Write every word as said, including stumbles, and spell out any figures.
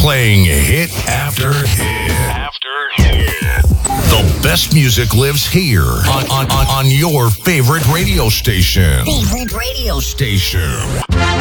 playing hit after hit after hit. The best music lives here on, on, on, on your favorite radio station. Favorite radio station.